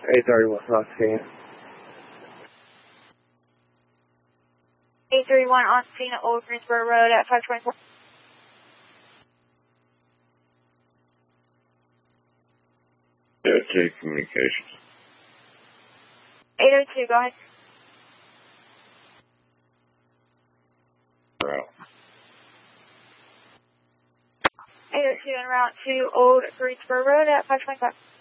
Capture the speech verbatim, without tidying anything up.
eight thirty-one, on scene. eight thirty-one on scene at Old Greensboro Road at five twenty-four. eight oh two communications. eight oh two, go ahead. Route. eight oh two en route to Old Greensboro Road at five twenty-five.